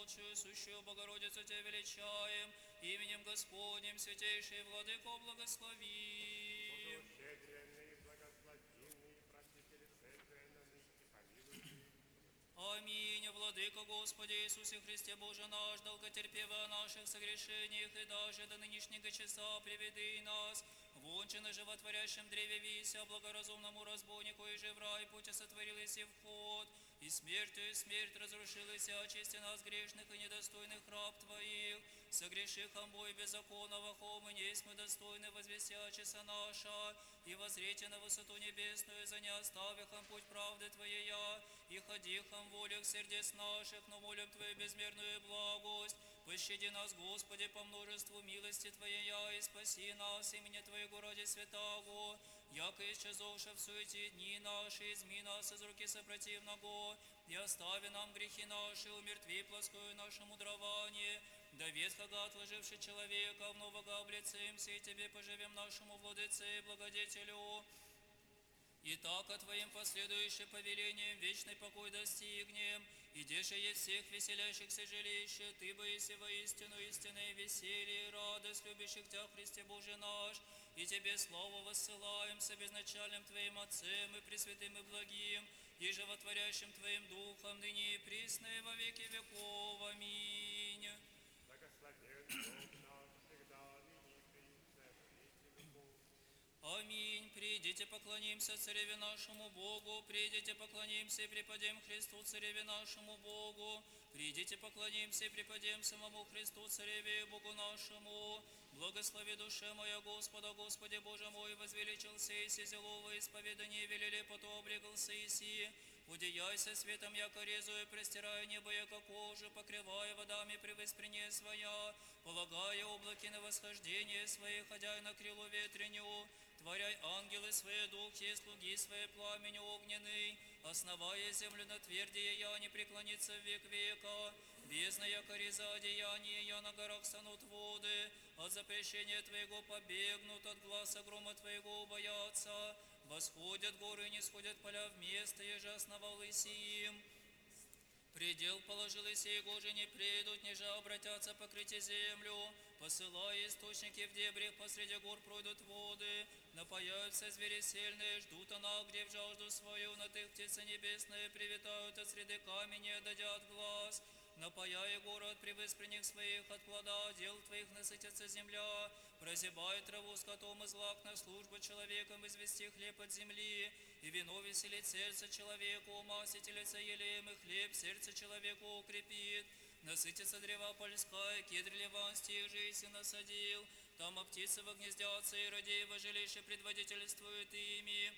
всемогущую, сущую Богородицу Тебя величаем, именем Господним, святейший Владыко, благослови. Щедренный, благословенный, просители церкви, на ныне помилуй. Аминь. Владыко Господи Иисусе Христе Боже наш, долготерпева о наших согрешениях и даже до нынешнего часа приведи нас, вонче на животворящем древе вися, благоразумному разбойнику и же в рай путь сотворилась и вход, и смертью и смерть разрушилась, и очисти нас грешных и недостойных раб Твоих, согреших бой беззаконного, хом и несть мы достойны возвестя часа наша, и возрете на высоту небесную, за не оставихом путь правды Твоей, и ходихом волях сердец наших, но молим Твою безмерную благость. Пощади нас, Господи, по множеству милости Твоей, и спаси нас, имени Твоего ради святаго, яко исчезовши в суете дни наши, изми нас из руки сопротивного, и остави нам грехи наши, умертви плоскую наше мудрование, да ветхого отложивши человека, в нового облицемся, и Тебе поживем нашему владыце и благодетелю. И так от Твоим последующим повелением вечный покой достигнем, и деже есть всех веселящихся жилище, Ты боиси воистину истинное веселье и радость любящих Тебя, Христе Боже наш, и Тебе слово воссылаем с безначальным Твоим Отцем и пресвятым и благим, и животворящим Твоим Духом, ныне и присно и во веки веков. Аминь. Благословен Бог наш, всегда, ныне и присно, во веки веков. Аминь. Придите, поклонимся Цареве нашему Богу, придите, поклонимся и преподем Христу, Цареве нашему Богу, придите, поклонимся и преподем самому Христу, Цареве и Богу нашему. Благослови душе моя Господа, Господи Боже мой, возвеличился Иси зелого исповедание, велели потом облегался Иси, удеяйся светом, яко резую, простирая небо, яко кожу, покрывая водами превыспрение своя, полагая облаки на восхождение свои, ходя на крилу ветреню, творяй ангелы свои духи, слуги свои пламени огненный, основая землю на твердие, я не преклонится в век века, бездна яко реза одеяние, я на горах станут воды, от запрещения Твоего побегнут, от гласа грома Твоего боятся, восходят горы, не сходят поля вместо, еже основал Исиим. Предел положил и сей гоже не придут, ниже обратятся покрыть землю, посылая источники в дебрях, посреди гор пройдут воды, напаяются звери сильные, ждут она, где в жажду свою, на тых птицы небесные привитают от среды камени, дадят глаз, напаяя город превыспренних своих от плода, дел Твоих насытится земля, прозябает траву скотом и злак на службу человеком, извести хлеб от земли, и вино веселит сердце человеку, умасителится елеем, и хлеб сердце человеку укрепит. Насытится древа польская, кедр ливанский, жизнь насадил, там птицы вогнездятся, и радеево жилище предводительствует ими.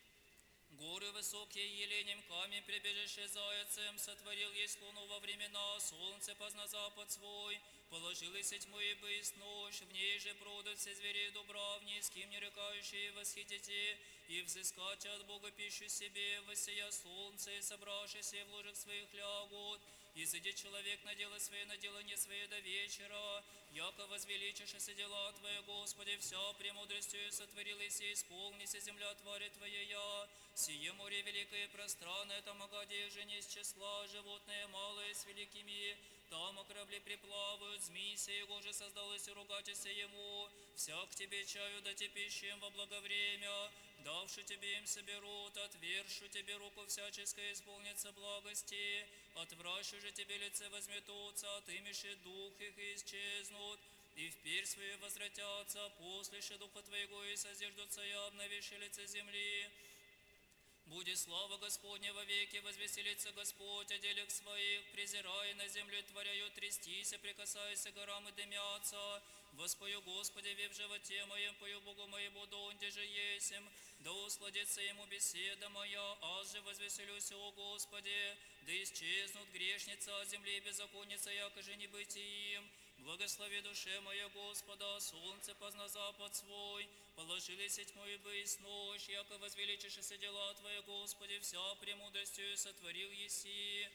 Горы высокие еленем, камень прибежище зайцем, сотворил есть луну во времена, солнце позна запад свой, положил и тьму и бысть ночь, в ней же бродят все звери дубравни, с кем не рекающие восхитите, и взыскать от Бога пищу себе, воссия солнце, и собравшись в ложах своих лягут, и сидит человек на дело свое, на дело не свое до вечера, яко возвеличишься дела Твои, Господи, вся премудростью сотворилась и исполнися земля твари Твоя. Сие море великое и пространное, там огаде же не с числа, животные малые с великими, там корабли приплавают, змей сего же создалось и ругательство ему, всяк тебе чаю дати пищем во благовремя, давши тебе им соберут, отвершу тебе руку всяческое исполнится благости, отвращу же тебе лице возметутся, отымеши дух их и исчезнут, и вперь свою возвратятся, послеши духа Твоего и созиждутся, и обновишь лице земли. Будет слава Господня во веки, возвеселится Господь о делах своих, презирая на землю, творяю трястися, прикасаясь к горам и дымятся. Воспою Господи, ве в животе моем, пою Богу моему, донде же есем, да усладится ему беседа моя, аз же возвеселюсь, о Господи, да исчезнут грешница от земли и беззаконница, яко же не быть им. Благослови душе моя Господа, солнце позна запад свой, положились тьму и бысть ночь, яко возвеличишься дела Твои, Господи, вся премудростью сотворил еси.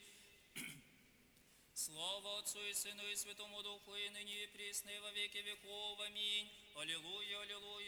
Слава Отцу и Сыну и Святому Духу, и ныне и присно, и во веки веков. Аминь. Аллилуйя, аллилуйя.